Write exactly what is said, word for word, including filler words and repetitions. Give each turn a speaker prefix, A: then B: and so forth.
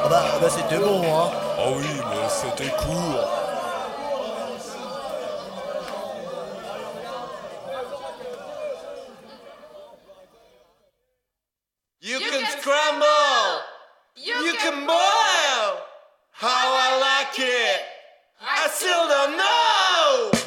A: Ah bah, bah c'était bon, hein.
B: Ah oui, mais c'était court.
C: You can scramble! You can boil! How I like it! I still don't know!